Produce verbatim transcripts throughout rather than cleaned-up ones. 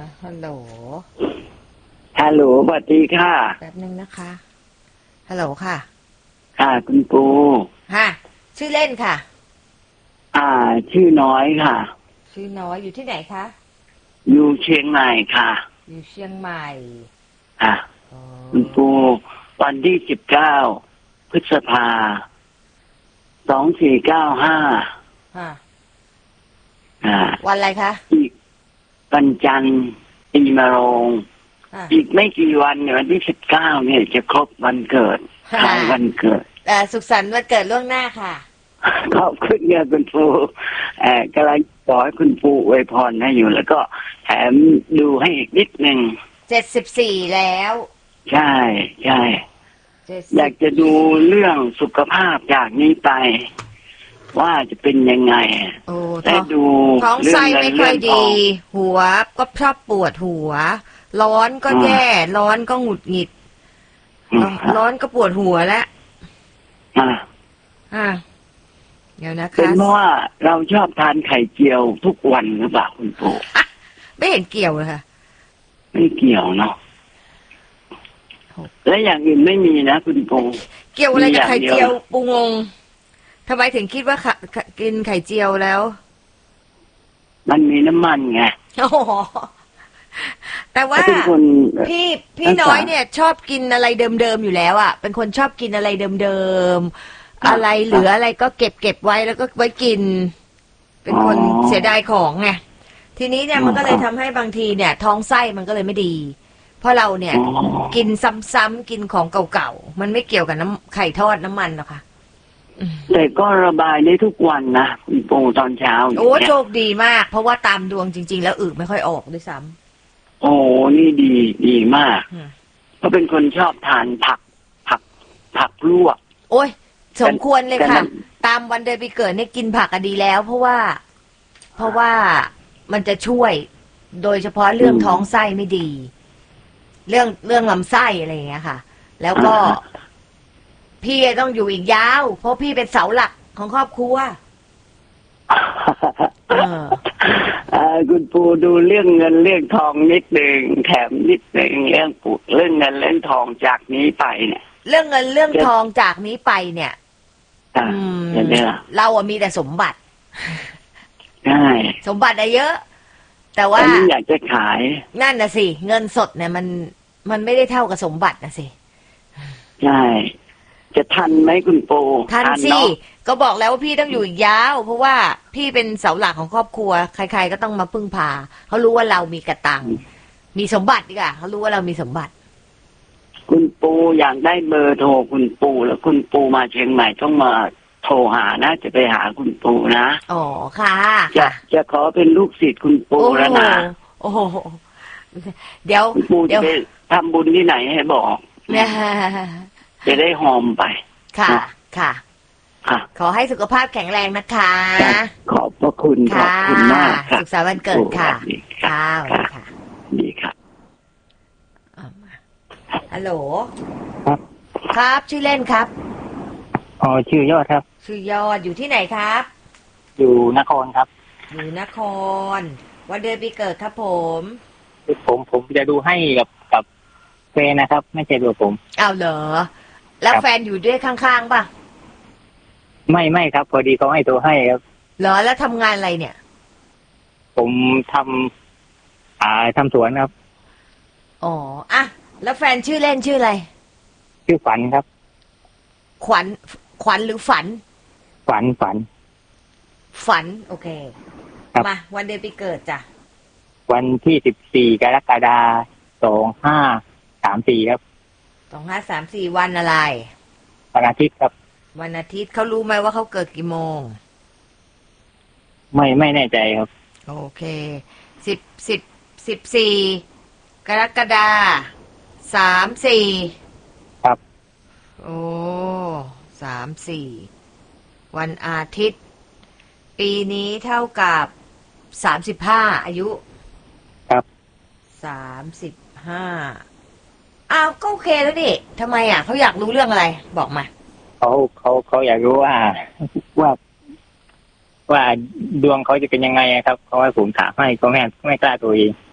ฮัลโหลฮัลโหลสวัสดีค่ะแป๊บนึงนะคะฮัลโหลค่ะค่ะคุณปูฮะชื่อเล่นค่ะอ่าชื่อน้อยค่ะชื่อน้อยอยู่ที่ไหนคะอยู่เชียงใหม่ค่ะอยู่เชียงใหม่ค่ะคุณปูวันที่สิบเก้าพฤษภาสองสี่เก้าห้าฮะอ่าวันอะไรคะอีกวันจันทร์ปีมะโรงอีกไม่กี่วันเนี่ยวันที่สิบเก้าเนี่ยจะครบวันเกิดคล้ายวันเกิดแต่สุขสันต์วันเกิดล่วงหน้าค่ะขอบคุณเนี่ยคุณปูเอ่อกำลังขอให้คุณปูอวยพรให้อยู่แล้วก็แถมดูให้อีกนิดหนึ่งเจ็ดสิบสี่แล้วใช่ใช่อยากจะดูเรื่องสุขภาพจากนี้ไปว่าจะเป็นยังไงแต่ดูท้องไส้ไม่ค่อยดีหัวก็ชอบปวดหัวร้อนก็แย่ร้อนก็หงุดหงิดร้อนก็ปวดหัวแล้วอ่าอ่าเดี๋ยวนะคะเป็นเพราะว่าเราชอบทานไข่เจียวทุกวันหรือเปล่าคุณปู่ไม่เห็นเกี่ยวเลยค่ะไม่เกี่ยวเนาะและอย่างอื่นไม่มีนะคุณปู่เกี่ยวอะไรกับไข่เจียวปูงงทำไมถึงคิดว่ากินไข่เจียวแล้วมันมีน้ำมันไงโอ้แต่ว่าพี่พี่น้อยเนี่ยชอบกินอะไรเดิมๆอยู่แล้วอ่ะเป็นคนชอบกินอะไรเดิมๆอะไรเหลืออะไรก็เก็บเก็บไว้แล้วก็ไว้กินเป็นคนเสียดายของไงทีนี้เนี่ยมันก็เลยทำให้บางทีเนี่ยท้องไส้มันก็เลยไม่ดีเพราะเราเนี่ยกินซ้ำๆกินของเก่าๆมันไม่เกี่ยวกับน้ำไข่ทอดน้ำมันหรอกค่ะแต่ก็ระบายได้ทุกวันนะคุณปู่ตอนเช้าโอ้โชคดีมากเพราะว่าตามดวงจริงๆแล้วอึไม่ค่อยออกด้วยซ้ำโอ้นี่ดีดีมากเพราะเป็นคนชอบทานผักผักผักลวกโอ้ยสมควรเลยค่ะตามวันเดือนปีเกิดเนี่ยกินผักก็ดีแล้วเพราะว่าเพราะว่ามันจะช่วยโดยเฉพาะเรื่องท้องไส้ไม่ดีเรื่องเรื่องลำไส้อะไรอย่างเงี้ยค่ะแล้วก็พี่ต้องอยู่อีกยาวเพราะพี่เป็นเสาหลักของครอบครัวเออคุณปู่ดูเรื่องเงินเรื่องทองนิดหนึ่งแถมนิดหนึ่งเรื่องปู่เรื่องเงินเรื่องทองจากนี้ไปเนี่ยเรื่องเงินเรื่องทองจากนี้ไปเนี่ยอืมเราอะมีแต่สมบัติใช่สมบัติอะเยอะแต่ว่าอยากจะขายนั่นน่ะสิเงินสดเนี่ยมันมันไม่ได้เท่ากับสมบัตินะสิใช่จะทันไหมคุณปู่ทันสิก็บอกแล้วว่าพี่ต้องอยู่อีกยาวเพราะว่าพี่เป็นเสาหลักของครอบครัวใครๆก็ต้องมาพึ่งพาเขารู้ว่าเรามีกระตังมีสมบัติดีกว่าเขารู้ว่าเรามีสมบัติคุณปู่อยากได้เบอร์โทรคุณปู่แล้วคุณปู่มาเชียงใหม่ต้องมาโทรหานะจะไปหาคุณปู่นะอ๋อค่ะจะจะขอเป็นลูกศิษย์คุณปู่แล้วนะโอ้โหเดี๋ยวคุณปู่จะไปทำบุญที่ไหนให้บอกจะได้หอมไปค่ะค่ะขอให้สุขภาพแข็งแรงนะคะขอบพระคุณขอบคุณมากสุขสันต์วันเกิดค่ะค่ะค่ะดีค่ะฮัลโหลครับครับชื่อเล่นครับอ๋อชื่อยอดครับชื่อยอดอยู่ที่ไหนครับอยู่นครครับอยู่นครวันเดือนปีเกิดครับผมผมผมจะดูให้กับกับแฟนนะครับไม่ใช่ตัวผมอ้าวเหรอแล้วแฟนอยู่ด้วยข้างๆป่ะไม่ไม่ครับพอดีเขาให้ตัวให้ครับเหรอแล้วทำงานอะไรเนี่ยผมทำอ่าทำสวนครับอ๋ออ่ะแล้วแฟนชื่อเล่นชื่ออะไรชื่อฝันครับขวัญขวัญหรือฝันฝันฝันฝันโอเคมาวันเดือนปีเกิดจ้ะวันที่สิบสี่กรกฎาคมสองห้าสามสี่ครับสองห้าสามสี่วันอะไรวันอาทิตย์ครับวันอาทิตย์เขารู้ไหมว่าเขาเกิดกี่โมงไม่ไม่แน่ใจครับโอเคสิบสิบสิบสี่กรกฎาคมสามสี่ครับโอ้สามสี่วันอาทิตย์ปีนี้เท่ากับสามสิบห้าอายุครับสามสิบห้าอ้าวก็โอเคแล้วนี่ทำไมอ่ะเขาอยากรู้เรื่องอะไรบอกมาเขาเขาเขาอยากรู้ว่าว่าว่าดวงเขาจะเป็นยังไงครับเขาให้ผมถามให้ก็ไม่ไม่กล้าตัวเอง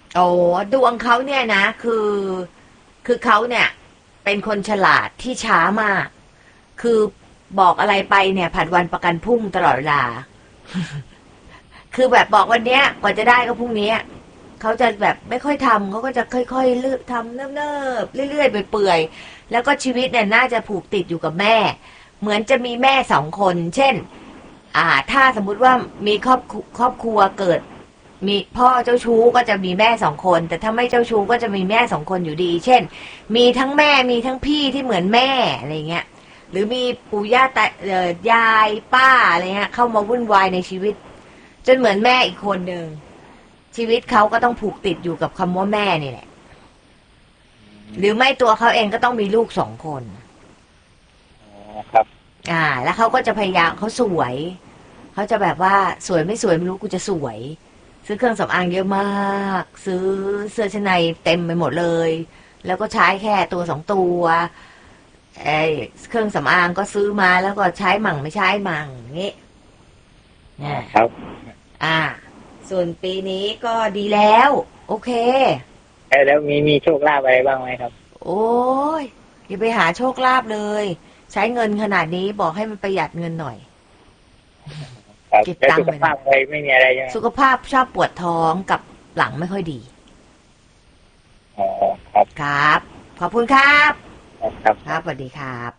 โอ้ดวงเขาเนี่ยนะคือคือเขาเนี่ยเป็นคนฉลาดที่ช้ามากคือบอกอะไรไปเนี่ยผัดวันประกันพรุ่งตลอดเวลา คือแบบบอกวันเนี้ยกว่าจะได้ก็พรุ่งนี้เขาจะแบบไม่ค่อยทำเขาก็จะค่อยๆเลือกทำเนิบๆเรื่อยๆไปเปื่อยๆแล้วก็ชีวิตเนี่ยน่าจะผูกติดอยู่กับแม่เหมือนจะมีแม่สองคนเช่นอ่าถ้าสมมุติว่ามีครอบครอบครัวเกิดมีพ่อเจ้าชู้ก็จะมีแม่สองคนแต่ถ้าไม่เจ้าชู้ก็จะมีแม่สองคนอยู่ดี เช่นมีทั้งแม่มีทั้งพี่ที่เหมือนแม่อะไรเงี้ยหรือมีปู่ย่าตายายป้าอะไรเงี้ยเข้ามาวุ่นวายในชีวิตจนเหมือนแม่อีกคนหนึ่งชีวิตเขาก็ต้องผูกติดอยู่กับคำว่าแม่นี่แหละหรือไม่ตัวเขาเองก็ต้องมีลูกสองคนอ๋อครับอ่าแล้วเขาก็จะพยายามเขาสวยเขาจะแบบว่าสวยไม่สวยไม่รู้กูจะสวยซื้อเครื่องสำอางเยอะมากซื้อเสื้อชั้นในเต็มไปหมดเลยแล้วก็ใช้แค่ตัวสองตัวไอ้เครื่องสำอางก็ซื้อมาแล้วก็ใช้มั่งไม่ใช้มั่งงี้ครับอ่าส่วนปีนี้ก็ดีแล้วโอเคแล้วมีมีโชคลาภอะไรบ้างไหมครับโอ้ยอย่าไปหาโชคลาภเลยใช้เงินขนาดนี้บอกให้มันประหยัดเงินหน่อยเก็บตังค์สุขภาพอะไรไม่มีอะไรใช่ไหมสุขภาพชอบปวดท้องกับหลังไม่ค่อยดีอ๋อครับครับขอบคุณครับครับครับสวัสดีครับ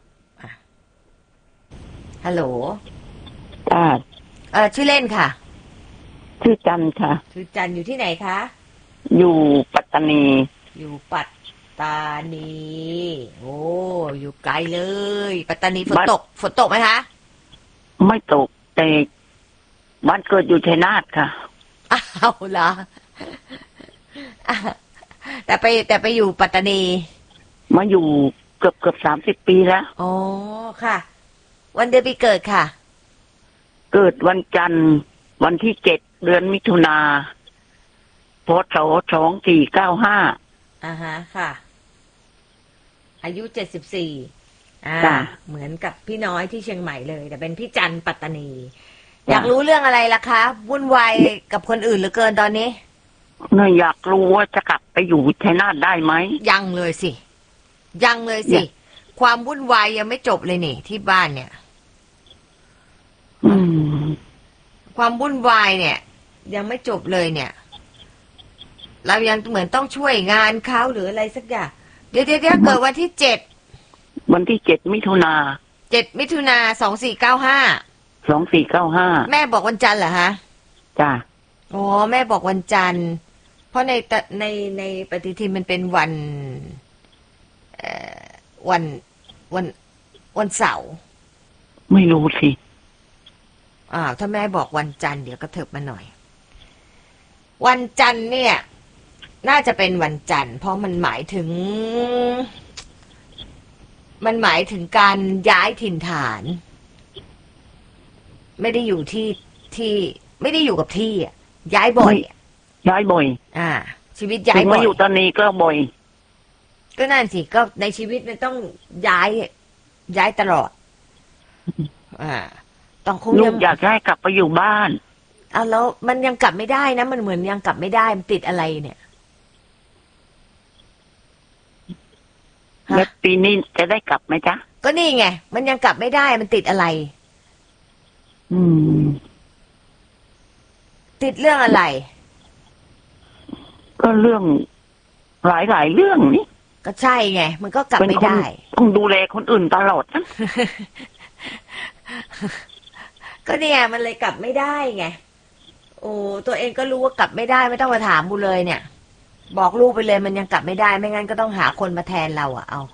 ฮัลโหลอ่าเออชื่อเล่นค่ะชื่อจันค่ะชื่อจันอยู่ที่ไหนคะอยู่ปัตตานีอยู่ปัตตานีโอ้อยู่ไกลเลยปัตตานีฝนตกฝนตกไหมคะไม่ตกแต่บ้านเกิดอยู่ชัยนาทค่ะอ้าวเหรอแต่ไปแต่ไปอยู่ปัตตานีมาอยู่เกือบเกือบสามสิบปีแล้วอ๋อค่ะวันเดือนปีเกิดค่ะเกิดวันจันทร์วันที่เจ็ดเดือนมิถุนาพศสองสี่เก้าห้าอ่าฮะค่ะอายุเจ็ดสิบสี่อ่าเหมือนกับพี่น้อยที่เชียงใหม่เลยแต่เป็นพี่จันปัตตานีอยากรู้เรื่องอะไรล่ะคะวุ่นวายกับคนอื่นเหลือเกินตอนนี้เนี่ยอยากรู้ว่าจะกลับไปอยู่ชัยนาทได้ไหมยังเลยสิยังเลยสิความวุ่นวายยังไม่จบเลยนี่ที่บ้านเนี่ยอืมความวุ่นวายเนี่ยยังไม่จบเลยเนี่ยเรายังเหมือนต้องช่วยงานเขาหรืออะไรสักอย่างเดี๋ยวเดี๋ยวเกิดวันที่เจ็ดวันที่เจ็ดมิถุนาเจ็ดมิถุนาสองสี่เก้าห้าสองสี่เก้าห้าแม่บอกวันจันทร์เหรอฮะจ้ะอ๋อแม่บอกวันจันทร์เพราะในในในปฏิทินมันเป็นวันเอ่อวันวันวันเสาร์ไม่รู้สิอ้าวถ้าแม่บอกวันจันทร์เดี๋ยวก็เถิบมาหน่อยวันจันทร์เนี่ยน่าจะเป็นวันจันทร์เพราะมันหมายถึงมันหมายถึงการย้ายถิ่นฐานไม่ได้อยู่ที่ที่ไม่ได้อยู่กับที่อ่ะย้ายบ่อยย้ายบ่อยอ่าชีวิตย้ายบ่อยมาอยู่ตอนนี้ก็บ่อยก็นั่นสิก็ในชีวิตมันต้องย้ายย้ายตลอดอ่าต้องคงลูกอยากให้กลับไปอยู่บ้านเอาแล้วมันยังกลับไม่ได้นะมันเหมือนยังกลับไม่ได้มันติดอะไรเนี่ยแล้วปีนี้จะได้กลับไหมจ๊ะก็นี่ไงมันยังกลับไม่ได้มันติดอะไรอืมติดเรื่องอะไรก็เรื่องหลายหลายเรื่องนี่ก็ใช่ไงมันก็กลับไม่ได้ต้องดูแลคนอื่นตลอดนะก็เนี่ยมันเลยกลับไม่ได้ไงโอ้ตัวเองก็รู้ว่ากลับไม่ได้ไม่ต้องมาถามกูเลยเนี่ยบอกลูกไปเลยมันยังกลับไม่ได้ไม่งั้นก็ต้องหาคนมาแทนเราอะเอา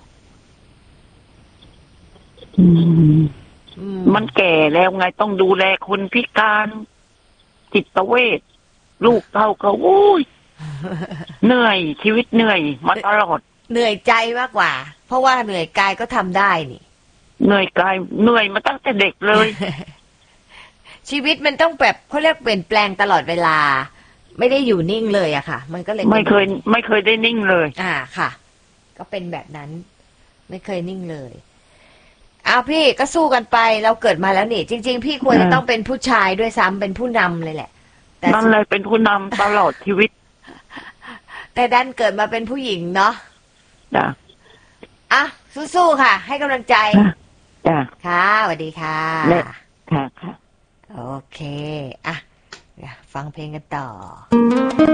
อืมมันแก่แล้วไงต้องดูแลคนพิการจิตเวชลูกเต้าก็โอ้ยเหนื่อยชีวิตเหนื่อยมาตลอดเหนื่อยใจมากกว่าเพราะว่าเหนื่อยกายก็ทำได้นี่เหนื่อยกายเหนื่อยมาตั้งแต่เด็กเลยชีวิตมันต้องแบบเขาเรียกเปลี่ยนแปลงตลอดเวลาไม่ได้อยู่นิ่งเลยอะค่ะมันก็เลยไม่เคยไม่เคยได้นิ่งเลยอ่าค่ะก็เป็นแบบนั้นไม่เคยนิ่งเลยอ้าวพี่ก็สู้กันไปเราเกิดมาแล้วนี่จริงๆพี่ควรจะต้องเป็นผู้ชายด้วยซ้ำเป็นผู้นำเลยแหละแต่นั่นเลยเป็นผู้นำตลอดชีวิตแต่ดันเกิดมาเป็นผู้หญิงเนาะจ้ะอ่ะสู้ๆค่ะ ให้กำลังใจจ้ะค่ะสวัสดีค่ะค่ะค่ะโอเคอ่ะเดี๋ยวฟังเพลงกันต่อ